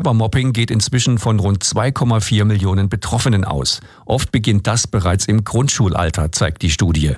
Cybermobbing geht inzwischen von rund 2,4 Millionen Betroffenen aus. Oft beginnt das bereits im Grundschulalter, zeigt die Studie.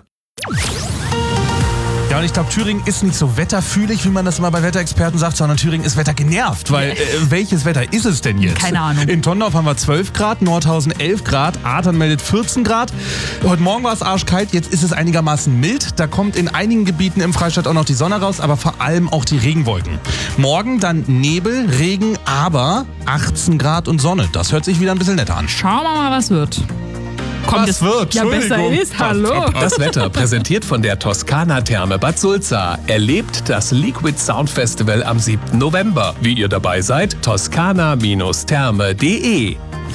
Ja, und ich glaube, Thüringen ist nicht so wetterfühlig, wie man das immer bei Wetterexperten sagt, sondern Thüringen ist wettergenervt. Weil welches Wetter ist es denn jetzt? Keine Ahnung. In Tondorf haben wir 12 Grad, Nordhausen 11 Grad, Adern meldet 14 Grad. Heute Morgen war es arschkalt, jetzt ist es einigermaßen mild. Da kommt in einigen Gebieten im Freistaat auch noch die Sonne raus, aber vor allem auch die Regenwolken. Morgen dann Nebel, Regen, aber 18 Grad und Sonne. Das hört sich wieder ein bisschen netter an. Schauen wir mal, was wird. Was wird? Ja, besser ist. Hallo. Das Wetter präsentiert von der Toskana Therme Bad Sulza. Erlebt das Liquid Sound Festival am 7. November. Wie ihr dabei seid, toskana-therme.de.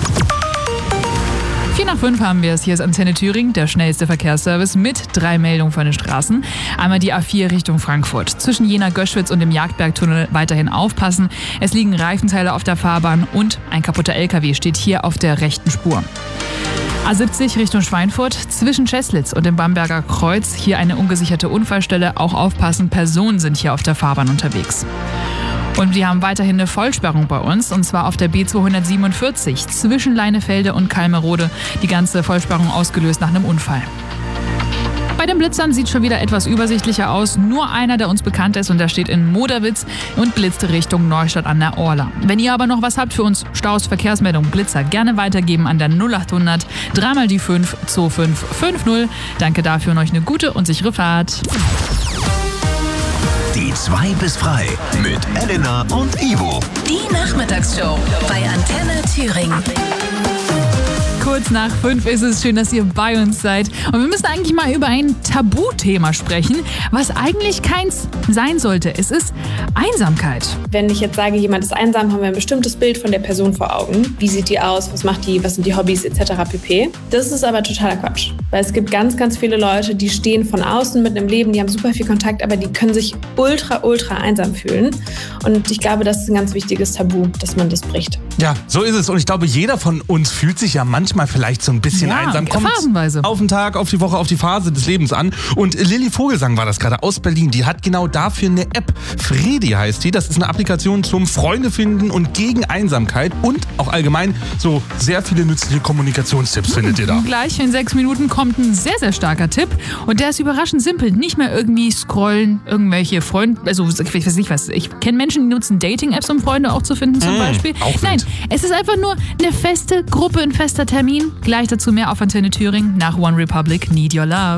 4:05 haben wir es. Hier ist Antenne Thüringen, der schnellste Verkehrsservice mit 3 Meldungen von den Straßen. Einmal die A4 Richtung Frankfurt. Zwischen Jena-Göschwitz und dem Jagdbergtunnel weiterhin aufpassen. Es liegen Reifenteile auf der Fahrbahn und ein kaputter LKW steht hier auf der rechten Spur. A70 Richtung Schweinfurt, zwischen Scheslitz und dem Bamberger Kreuz. Hier eine ungesicherte Unfallstelle. Auch aufpassen, Personen sind hier auf der Fahrbahn unterwegs. Und wir haben weiterhin eine Vollsperrung bei uns, und zwar auf der B247 zwischen Leinefelde und Kalmerode. Die ganze Vollsperrung ausgelöst nach einem Unfall. Bei den Blitzern sieht es schon wieder etwas übersichtlicher aus. Nur einer, der uns bekannt ist, und der steht in Moderwitz und blitzt Richtung Neustadt an der Orla. Wenn ihr aber noch was habt für uns, Staus, Verkehrsmeldungen, Blitzer, gerne weitergeben an der 0800 3 die 5 2550. Danke dafür und euch eine gute und sichere Fahrt. Die 2 bis frei mit Elena und Ivo. Die Nachmittagsshow bei Antenne Thüringen. Kurz nach 5 ist es. Schön, dass ihr bei uns seid. Und wir müssen eigentlich mal über ein Tabuthema sprechen, was eigentlich keins sein sollte. Es ist Einsamkeit. Wenn ich jetzt sage, jemand ist einsam, haben wir ein bestimmtes Bild von der Person vor Augen. Wie sieht die aus? Was macht die? Was sind die Hobbys etc. pp. Das ist aber totaler Quatsch. Weil es gibt ganz, ganz viele Leute, die stehen von außen mit einem Leben, die haben super viel Kontakt, aber die können sich ultra einsam fühlen. Und ich glaube, das ist ein ganz wichtiges Tabu, dass man das bricht. Ja, so ist es. Und ich glaube, jeder von uns fühlt sich ja manchmal vielleicht so ein bisschen einsam. Kommt phasenweise auf den Tag, auf die Woche, auf die Phase des Lebens an. Und Lilly Vogelsang war das gerade aus Berlin. Die hat genau dafür eine App. Fredi heißt die. Das ist eine Applikation zum Freunde finden und gegen Einsamkeit. Und auch allgemein so sehr viele nützliche Kommunikationstipps findet ihr da. Gleich in 6 Minuten kommt ein sehr, sehr starker Tipp. Und der ist überraschend simpel. Nicht mehr irgendwie scrollen, irgendwelche Freunde, also ich weiß nicht was. Ich kenne Menschen, die nutzen Dating-Apps, um Freunde auch zu finden zum Beispiel. Nein, es ist einfach nur eine feste Gruppe, ein fester Termin. Gleich dazu mehr auf Antenne Thüringen nach One Republic, Need Your Love.